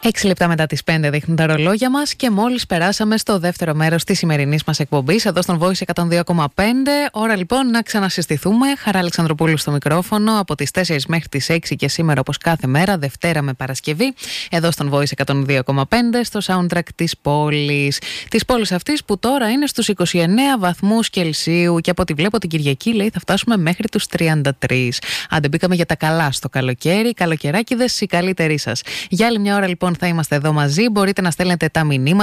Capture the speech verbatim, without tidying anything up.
Έξι λεπτά μετά τις πέντε δείχνουν τα ρολόγια μας και μόλις περάσαμε στο δεύτερο μέρος της σημερινής μας εκπομπής εδώ στον Voice εκατόν δύο κόμμα πέντε. Ώρα λοιπόν να ξανασυστηθούμε. Χαρά Αλεξανδροπούλου στο μικρόφωνο από τις τέσσερις μέχρι τις έξι και σήμερα όπως κάθε μέρα, Δευτέρα με Παρασκευή, εδώ στον Voice εκατόν δύο κόμμα πέντε, στο soundtrack της πόλης. Της πόλης αυτής που τώρα είναι στους είκοσι εννέα βαθμούς Κελσίου και από ό,τι βλέπω την Κυριακή λέει θα φτάσουμε μέχρι τους τριάντα τρεις. Άντε μπήκαμε για τα καλά στο καλοκαίρι. Καλοκαιράκηδες, οι καλύτεροι σας. Για άλλη μια ώρα λοιπόν θα είμαστε εδώ μαζί. Μπορείτε να στέλνετε τα μηνύματα